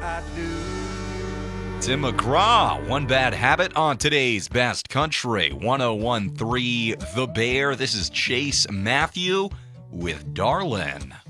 I do. Tim McGraw, One Bad Habit on today's Best Country 101.3 The Bear. This is Chase Matthew with Darlin'.